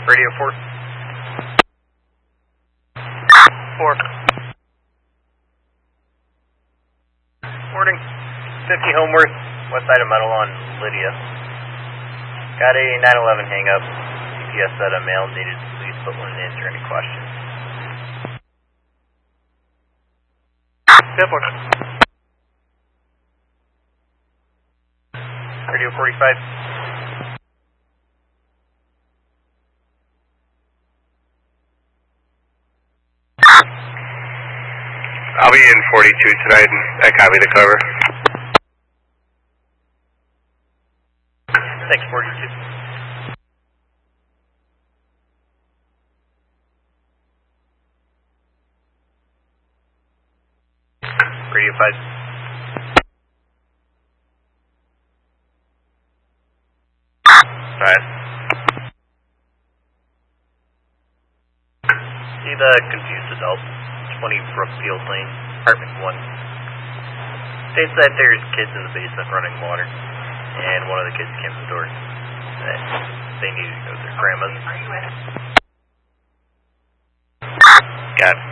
Radio 4. 4. Morning. 50 Homeworth, west side of Metal on Lydia. Got a 911 hang up. CPS said a male needed police but wouldn't answer any questions. Simple. Radio 45. I'll be in 42 tonight, and I copy the cover. Thanks, 42. Radio 5. Alright. See the confused adult. 20 Brookfield Lane, apartment 1. States that there's kids in the basement running water, and one of the kids came to the door. They needed to go to their grandma's. Got it.